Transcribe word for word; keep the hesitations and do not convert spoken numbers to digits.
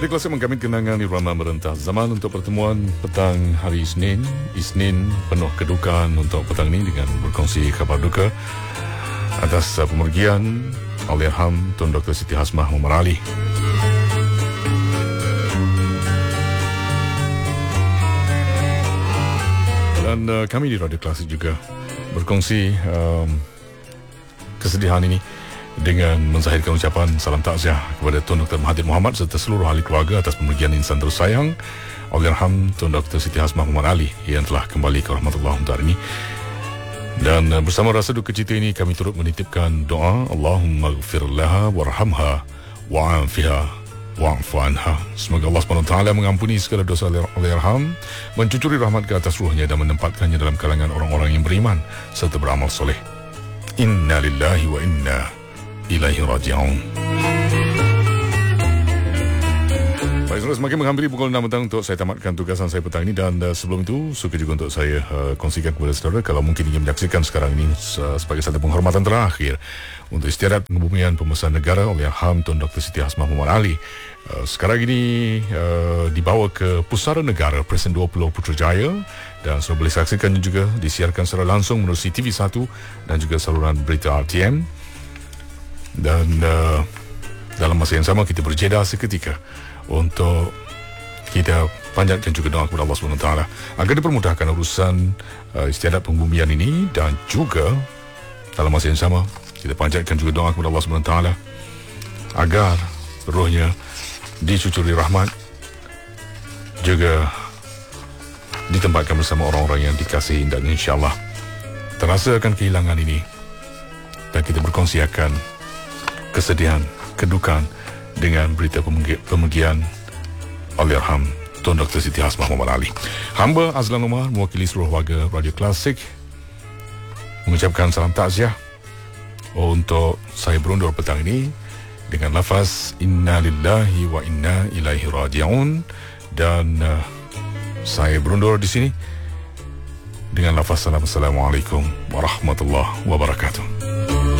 Radio Klasik menggamit kenangan irama merentah zaman untuk pertemuan petang hari Isnin. Isnin penuh kedukaan untuk petang ini dengan berkongsi khabar duka atas uh, pemergian Allahyarham Tun Doktor Siti Hasmah Muhammad Ali. Dan uh, kami di Radio Klasik juga berkongsi um, kesedihan ini dengan menzahirkan ucapan salam takziah kepada Tun Doktor Mahathir Mohamad serta seluruh ahli keluarga atas pemergian insan tersayang Allahyarham Tun Doktor Siti Hasmah Muhammad Ali yang telah kembali ke rahmatullah untuk hari ini. Dan uh, bersama rasa duka cita ini kami turut menitipkan doa Allahumma ghfir laha warhamha wa'afiha wa'fu anha. Semoga Allah subhanahu wa taala mengampuni segala dosa Allahyarham, mencucuri rahmat ke atas ruhnya dan menempatkannya dalam kalangan orang-orang yang beriman serta beramal soleh. Inna lillahi wa inna ilaihi raji'un. Baik, saudara, semakin menghampiri pukul enam petang untuk saya tamatkan tugasan saya petang ini. Dan uh, sebelum itu, suka juga untuk saya uh, kongsikan kepada saudara, kalau mungkin ingin menyaksikan sekarang ini uh, sebagai satu penghormatan terakhir untuk istiadat pengebumian pemesan negara Allahyarham Tun Doktor Siti Hasmah Muhammad Ali, uh, sekarang ini uh, dibawa ke Pusara Negara Presiden dua puluh Putrajaya, dan saudara boleh saksikannya juga disiarkan secara langsung menerusi T V satu dan juga saluran berita R T M. Dan uh, dalam masa yang sama kita berjeda seketika untuk kita panjatkan juga doa kepada Allah subhanahu wa taala agar dipermudahkan urusan uh, istiadat pembumian ini, dan juga dalam masa yang sama kita panjatkan juga doa kepada Allah subhanahu wa taala agar rohnya dicucuri rahmat, juga ditempatkan bersama orang-orang yang dikasihi, dan insya-Allah terasa akan kehilangan ini dan kita berkongsi akan kesedihan, kedukaan dengan berita pemergian Allahyarham Tun Doktor Siti Hasmah Muhammad Ali. Hamba Azlan Umar mewakili seluruh warga Radio Klasik mengucapkan salam takziah untuk saya berundur petang ini dengan lafaz inna lillahi wa inna ilaihi raji'un, dan uh, saya berundur di sini dengan lafaz salam assalamualaikum warahmatullahi wabarakatuh.